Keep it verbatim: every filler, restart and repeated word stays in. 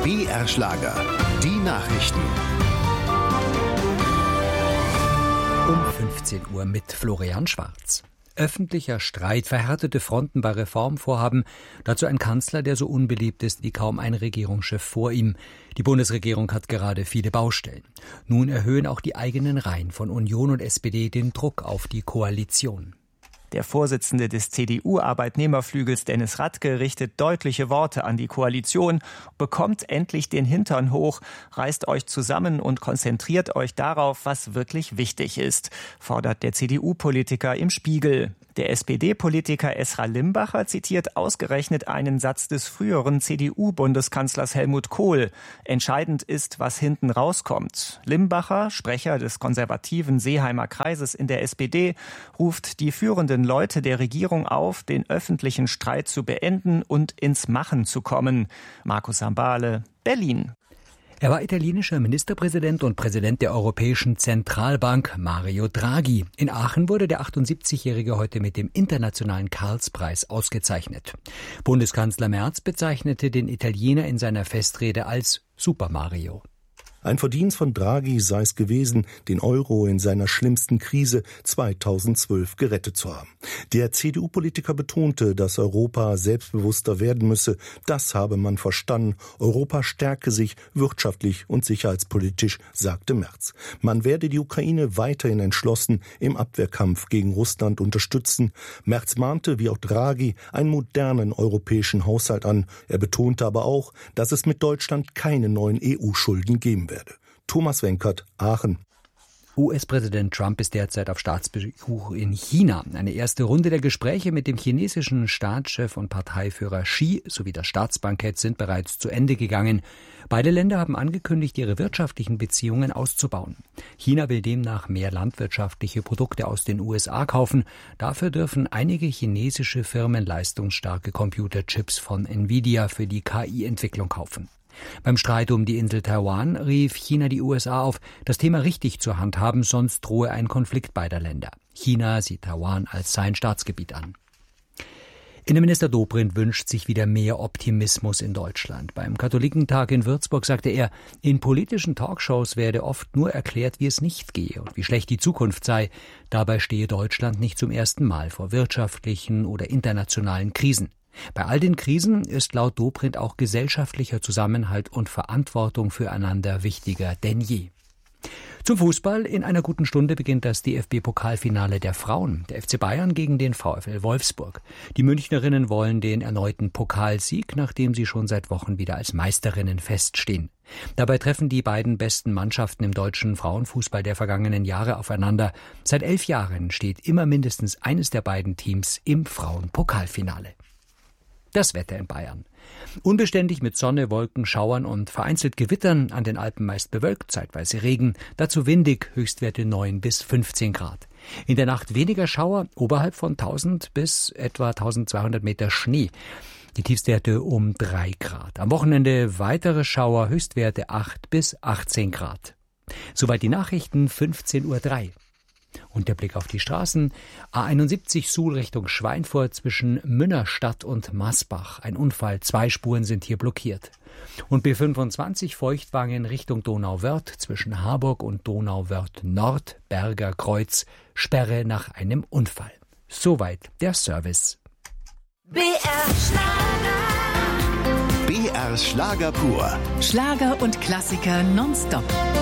B R Schlager, die Nachrichten. Um fünfzehn Uhr mit Florian Schwarz. Öffentlicher Streit, verhärtete Fronten bei Reformvorhaben. Dazu ein Kanzler, der so unbeliebt ist wie kaum ein Regierungschef vor ihm. Die Bundesregierung hat gerade viele Baustellen. Nun erhöhen auch die eigenen Reihen von Union und S P D den Druck auf die Koalition. Der Vorsitzende des C D U-Arbeitnehmerflügels Dennis Radke richtet deutliche Worte an die Koalition. Bekommt endlich den Hintern hoch, reißt euch zusammen und konzentriert euch darauf, was wirklich wichtig ist, fordert der C D U-Politiker im Spiegel. Der S P D-Politiker Esra Limbacher zitiert ausgerechnet einen Satz des früheren C D U-Bundeskanzlers Helmut Kohl. Entscheidend ist, was hinten rauskommt. Limbacher, Sprecher des konservativen Seeheimer Kreises in der S P D, ruft die führenden Leute der Regierung auf, den öffentlichen Streit zu beenden und ins Machen zu kommen. Markus Sambale, Berlin. Er war italienischer Ministerpräsident und Präsident der Europäischen Zentralbank, Mario Draghi. In Aachen wurde der achtundsiebzigjährige heute mit dem Internationalen Karlspreis ausgezeichnet. Bundeskanzler Merz bezeichnete den Italiener in seiner Festrede als Super Mario. Ein Verdienst von Draghi sei es gewesen, den Euro in seiner schlimmsten Krise zweitausendzwölf gerettet zu haben. Der C D U-Politiker betonte, dass Europa selbstbewusster werden müsse. Das habe man verstanden. Europa stärke sich wirtschaftlich und sicherheitspolitisch, sagte Merz. Man werde die Ukraine weiterhin entschlossen im Abwehrkampf gegen Russland unterstützen. Merz mahnte, wie auch Draghi, einen modernen europäischen Haushalt an. Er betonte aber auch, dass es mit Deutschland keine neuen E U-Schulden geben werde. Thomas Wenkert, Aachen. U S-Präsident Trump ist derzeit auf Staatsbesuch in China. Eine erste Runde der Gespräche mit dem chinesischen Staatschef und Parteiführer Xi sowie das Staatsbankett sind bereits zu Ende gegangen. Beide Länder haben angekündigt, ihre wirtschaftlichen Beziehungen auszubauen. China will demnach mehr landwirtschaftliche Produkte aus den U S A kaufen. Dafür dürfen einige chinesische Firmen leistungsstarke Computerchips von Nvidia für die K I-Entwicklung kaufen. Beim Streit um die Insel Taiwan rief China die U S A auf, das Thema richtig zu handhaben, sonst drohe ein Konflikt beider Länder. China sieht Taiwan als sein Staatsgebiet an. Innenminister Dobrindt wünscht sich wieder mehr Optimismus in Deutschland. Beim Katholikentag in Würzburg sagte er, in politischen Talkshows werde oft nur erklärt, wie es nicht gehe und wie schlecht die Zukunft sei. Dabei stehe Deutschland nicht zum ersten Mal vor wirtschaftlichen oder internationalen Krisen. Bei all den Krisen ist laut Dobrindt auch gesellschaftlicher Zusammenhalt und Verantwortung füreinander wichtiger denn je. Zum Fußball. In einer guten Stunde beginnt das D F B-Pokalfinale der Frauen. Der F C Bayern gegen den VfL Wolfsburg. Die Münchnerinnen wollen den erneuten Pokalsieg, nachdem sie schon seit Wochen wieder als Meisterinnen feststehen. Dabei treffen die beiden besten Mannschaften im deutschen Frauenfußball der vergangenen Jahre aufeinander. Seit elf Jahren steht immer mindestens eines der beiden Teams im Frauenpokalfinale. Das Wetter in Bayern. Unbeständig mit Sonne, Wolken, Schauern und vereinzelt Gewittern, an den Alpen meist bewölkt, zeitweise Regen, dazu windig, Höchstwerte neun bis fünfzehn Grad. In der Nacht weniger Schauer, oberhalb von tausend bis etwa eintausendzweihundert Meter Schnee. Die Tiefstwerte um drei Grad. Am Wochenende weitere Schauer, Höchstwerte acht bis achtzehn Grad. Soweit die Nachrichten, fünfzehn Uhr drei. Und der Blick auf die Straßen. A einundsiebzig Suhl Richtung Schweinfurt zwischen Münnerstadt und Masbach. Ein Unfall, zwei Spuren sind hier blockiert. Und B fünfundzwanzig Feuchtwangen Richtung Donauwörth zwischen Harburg und Donauwörth Nord, Berger Kreuz, Sperre nach einem Unfall. Soweit der Service. B R Schlager. B R Schlager pur. Schlager und Klassiker nonstop.